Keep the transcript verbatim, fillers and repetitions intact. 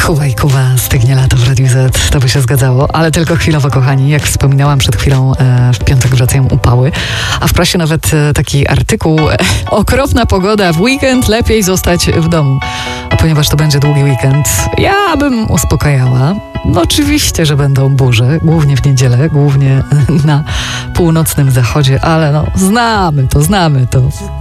Kuba i Kuba, stygnie lato w Radiu Z, to by się zgadzało, ale tylko chwilowo, kochani. Jak wspominałam przed chwilą, e, w piątek wracają upały, a w prasie nawet e, taki artykuł e, okropna pogoda, w weekend lepiej zostać w domu. A ponieważ to będzie długi weekend, ja bym uspokajała. No oczywiście, że będą burze, głównie w niedzielę, głównie na północnym zachodzie, ale no znamy to, znamy to.